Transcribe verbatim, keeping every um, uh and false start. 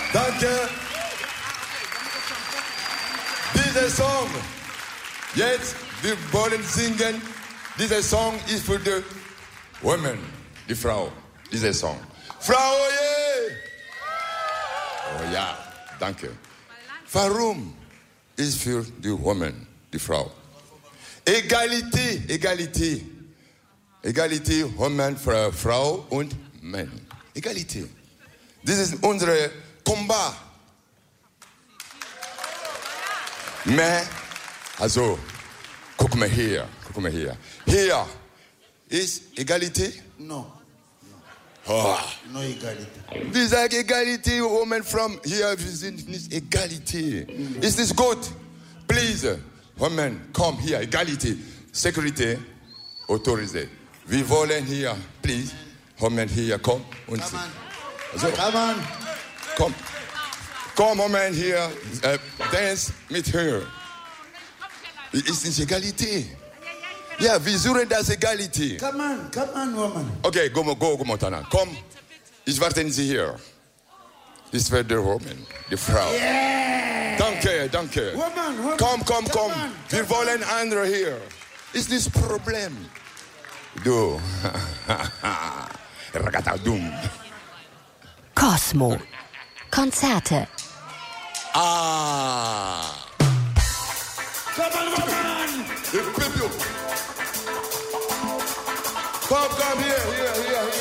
Danke. Dieser Song, jetzt, wir wollen singen. Dieser Song ist für die Women, die Frau. Dieser Song. Frau, yeah. Oh ja, danke. Warum ist für die Women, die Frau? Egalité, Egalité. Egalité, Women, Frau und Mann. Egalité. Das ist unser Combat. Mais, also, guck mal hier, guck mal hier. Hier ist Egalité? No. Oh. No Egalité. Wir sagen Egalité, Women from here, wir sind nicht Egalité. Mm. Ist nicht gut? Please, Women, komm hier, Egalité. Security, autorisé. Wir wollen hier, please, Women hier, komm. Und Come on. Also, Come on. komm. Komm, Women hier, uh, dance mit her. Ist nicht Egalité. Ja, wir suchen das Egalité. Come on, come on, woman. Okay, go, go, go, Montana. Komm, ich warte Sie hier. Das wird die Woman, die Frau. Yeah. Danke, danke. Woman, woman. Komm, komm, komm. On, Wir wollen andere hier. Ist das Problem? Du. Ragatadum. Cosmo. Konzerte. Ah. Come on, woman. The people. Come, come here, here, here,